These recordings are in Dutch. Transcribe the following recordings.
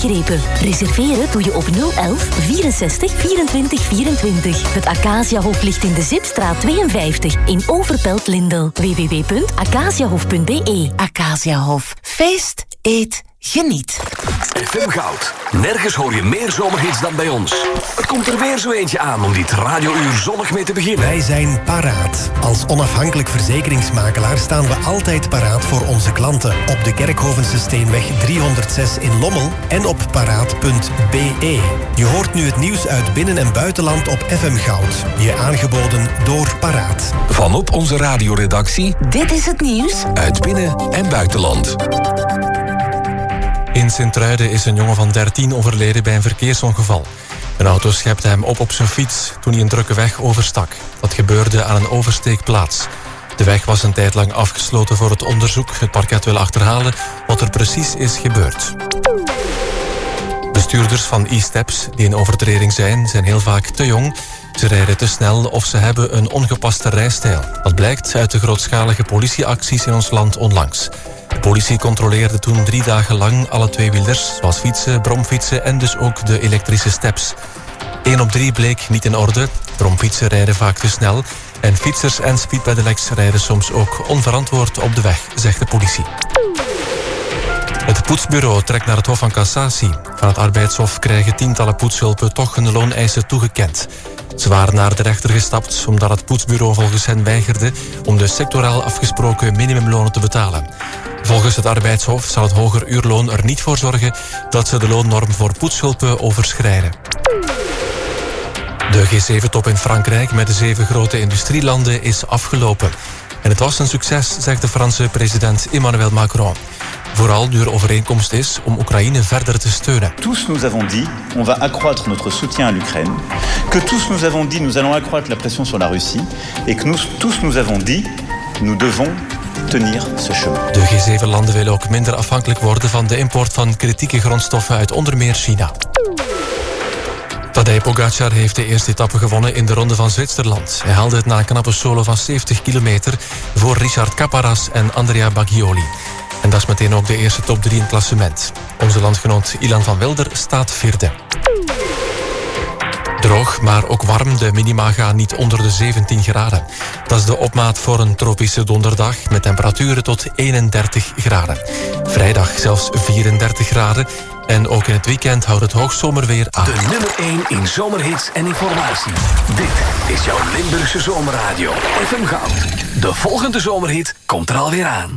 ingrepen. Reserveren doe je op 011 64 24 24. Het Acaciahof ligt in de Zipstraat 52 in Overpelt-Lindel. www.acaciahof.be. Acaciahof. Feest, eet, geniet. FM Goud. Nergens hoor je meer zomerhits dan bij ons. Er komt er weer zo eentje aan om dit radiouur zonnig mee te beginnen. Wij zijn paraat. Als onafhankelijk verzekeringsmakelaar staan we altijd paraat voor onze klanten. Op de Kerkhovense Steenweg 306 in Lommel en op paraat.be. Je hoort nu het nieuws uit binnen- en buitenland op FM Goud. Je aangeboden door Paraat. Van op onze radioredactie. Dit is het nieuws Uit binnen- en buitenland. In Sint-Truiden is een jongen van 13 overleden bij een verkeersongeval. Een auto schepte hem op zijn fiets toen hij een drukke weg overstak. Dat gebeurde aan een oversteekplaats. De weg was een tijd lang afgesloten voor het onderzoek. Het parket wil achterhalen wat er precies is gebeurd. Bestuurders van e-steps die in overtreding zijn heel vaak te jong. Ze rijden te snel of ze hebben een ongepaste rijstijl. Dat blijkt uit de grootschalige politieacties in ons land onlangs. De politie controleerde toen 3 dagen lang alle tweewielers, zoals fietsen, bromfietsen en dus ook de elektrische steps. 1 op 3 bleek niet in orde. Bromfietsen rijden vaak te snel en fietsers en speedpedelecs rijden soms ook onverantwoord op de weg, zegt de politie. Het poetsbureau trekt naar het Hof van Cassatie. Van het arbeidshof krijgen tientallen poetshulpen toch hun looneisen toegekend. Ze waren naar de rechter gestapt omdat het poetsbureau volgens hen weigerde om de sectoraal afgesproken minimumlonen te betalen. Volgens het arbeidshof zal het hoger uurloon er niet voor zorgen dat ze de loonnorm voor poetshulpen overschrijden. De G7-top in Frankrijk met de 7 grote industrielanden is afgelopen. En het was een succes, zegt de Franse president Emmanuel Macron. Vooral nu er overeenkomst is om Oekraïne verder te steunen. Tous nous avons dit, on va accroître notre soutien à l'Ukraine. Que tous nous avons dit, nous allons accroître la pression sur la Russie. Et que tous nous avons dit, nous devons tenir ce chemin. De G7-landen willen ook minder afhankelijk worden van de import van kritieke grondstoffen uit onder meer China. Tadej Pogacar heeft de eerste etappe gewonnen in de Ronde van Zwitserland. Hij haalde het na een knappe solo van 70 kilometer voor Richard Caparas en Andrea Baggioli. En dat is meteen ook de eerste top 3 in het klassement. Onze landgenoot Ilan van Wilder staat 4e. Droog, maar ook warm. De minima gaan niet onder de 17 graden. Dat is de opmaat voor een tropische donderdag met temperaturen tot 31 graden. Vrijdag zelfs 34 graden. En ook in het weekend houdt het hoogzomerweer aan. De nummer 1 in zomerhits en informatie. Dit is jouw Limburgse zomerradio. FM Goud. De volgende zomerhit komt er alweer aan.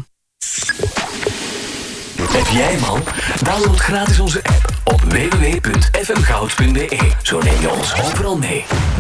Heb jij man? Download gratis onze app op www.fmgoud.be. Zo neem je ons overal mee.